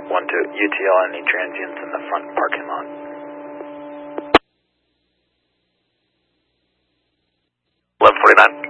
1 to UTL, any transients in the front parking lot? 1149.